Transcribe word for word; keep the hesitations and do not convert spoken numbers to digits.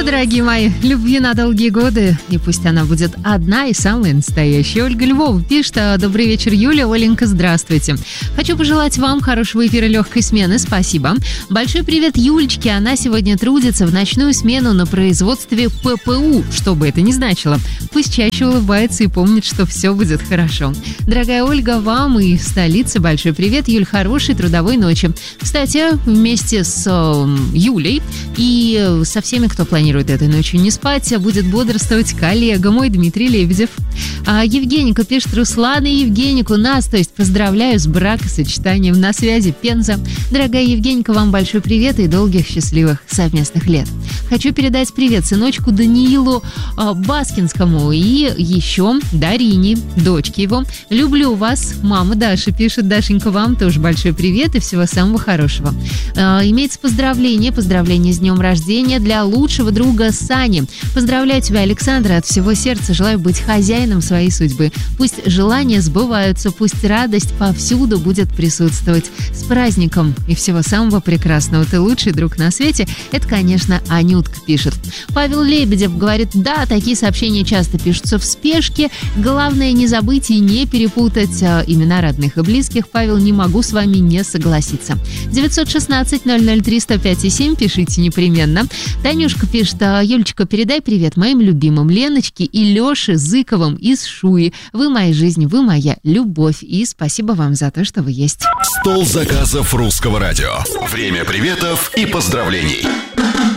дорогие мои, любви на долгие годы, и пусть она будет одна и самая настоящая. Ольга Львова пишет: добрый вечер, Юля. Оленька, здравствуйте. Хочу пожелать вам хорошего эфира, легкой смены, спасибо. Большой привет Юлечке, она сегодня трудится в ночную смену на производстве ППУ, что бы это ни значило. Пусть чаще улыбается и помнит, что все будет хорошо. Дорогая Ольга, вам и в столице большой привет. Юль, хорошей трудовой ночи. Кстати, вместе с э, Юлей и со всеми, кто планирует этой ночью не спать, будет бодрствовать коллега мой Дмитрий Лебедев. А Евгеника пишет: Руслан и Евгенику нас, то есть поздравляю с бракосочетанием, на связи Пенза. Дорогая Евгеника, вам большой привет и долгих счастливых совместных лет. Хочу передать привет сыночку Даниилу э, Баскинскому и еще Дарине, дочке его. Люблю вас, мама Даша пишет. Дашенька, вам тоже большой привет и всего самого хорошего. Э, имеется поздравление, поздравление с днем рождения для лучшего друга Сани. Поздравляю тебя, Александра, от всего сердца. Желаю быть хозяином своей судьбы. Пусть желания сбываются, пусть радость повсюду будет присутствовать. С праздником и всего самого прекрасного. Ты лучший друг на свете. Это, конечно, Анютка пишет. Павел Лебедев говорит: да, такие сообщения часто пишутся в спешке. Главное не забыть и не перепутать э, имена родных и близких. Павел, не могу с вами не согласиться. девятьсот шестнадцать ноль ноль три сто пять и семь, пишите непременно. Танюшка пишет: Юлечка, передай привет моим любимым Леночке и Леше Зыковым из Шуи. Вы моя жизнь, вы моя любовь. И спасибо вам за то, что вы есть. Стол заказов Русского радио. Время приветов и поздравлений.